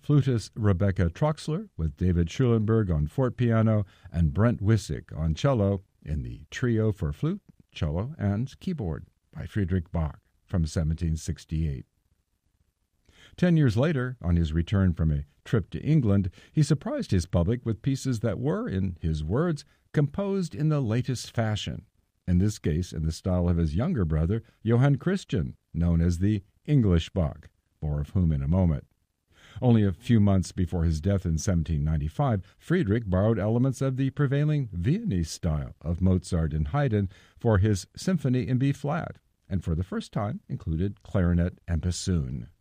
flutist Rebecca Troxler with David Schulenberg on fortepiano and Brent Wissick on cello in the Trio for Flute, Cello, and Keyboard by Friedrich Bach from 1768. 10 years later, on his return from a trip to England, he surprised his public with pieces that were, in his words, composed in the latest fashion, in this case in the style of his younger brother, Johann Christian, known as the English Bach, more of whom in a moment. Only a few months before his death in 1795, Friedrich borrowed elements of the prevailing Viennese style of Mozart and Haydn for his symphony in B-flat, and for the first time included clarinet and bassoon.